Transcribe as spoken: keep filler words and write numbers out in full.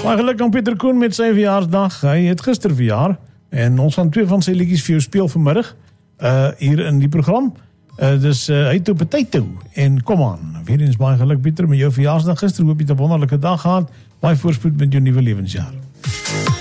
Maar gelukkig aan Pieter Koen met sy verjaarsdag. Hy het gister verjaar en ons gaan twee van sy liedjies vir jou speel vanmiddag uh, hier in die program. Uh, dus uh, hy het op 'n tyd toe en kom aan. Weer eens baie geluk Pieter met jou verjaarsdag gister. Hoop jy het 'n wonderlike dag gehad. Baie voorspoed met jou nuwe lewensjaar.